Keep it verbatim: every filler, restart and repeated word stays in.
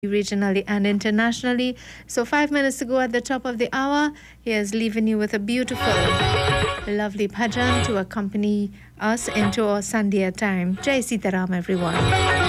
regionally and internationally. So five minutes to go at the top of the hour. Here's leaving you with a beautiful, lovely bhajan to accompany us into our Sandhya time. Jai Sitaram, everyone.